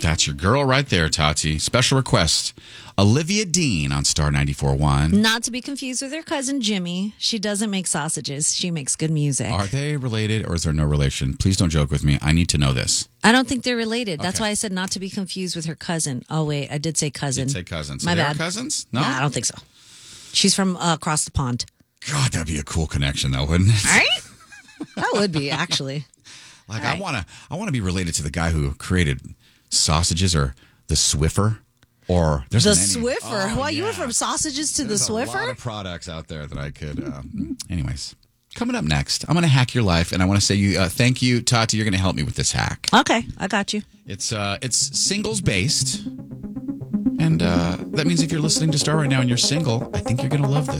That's your girl right there, Tati. Special request. Olivia Dean on Star 94.1. Not to be confused with her cousin Jimmy. She doesn't make sausages. She makes good music. Are they related or is there no relation? Please don't joke with me. I need to know this. I don't think they're related. That's Okay. why I said not to be confused with her cousin. Oh, wait. I did say cousin. Did say cousins. My So they're bad. cousins? No? Nah, I don't think so. She's from across the pond. God, that'd be a cool connection, though, wouldn't it? Right? That would be, actually. Like, Right. I want to be related to the guy who created sausages or the Swiffer. Or there's The an Swiffer. Oh, Well, you yeah. went from sausages to There's the a lot Swiffer? of products out there that I could. Anyways, coming up next, I'm going to hack your life, and I want to say thank you, Tati. You're going to help me with this hack. Okay, I got you. It's singles based, and that means if you're listening to Star right now and you're single, I think you're going to love this.